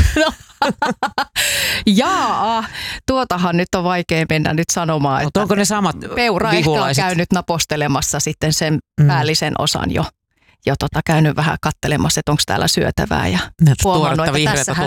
No. Jaa, tuotahan nyt on vaikea mennä nyt sanomaan, että onko ne samat Peura ehkä on käynyt napostelemassa sitten sen päällisen osan jo käynyt vähän kattelemassa, että onko täällä syötävää ja huomannut, että tässähän